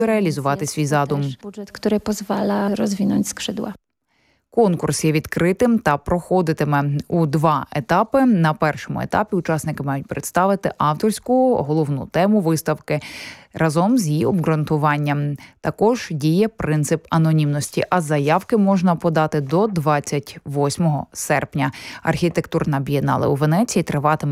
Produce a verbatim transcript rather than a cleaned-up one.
реалізувати свій задум. Бюджет, який дозволяє розвинути скrzydła. Конкурс є відкритим та проходитиме у два етапи. На першому етапі учасники мають представити авторську головну тему виставки разом з її обґрунтуванням. Також діє принцип анонімності, а заявки можна подати до двадцять восьмого серпня. Архітектурна бієнале у Венеції триватиме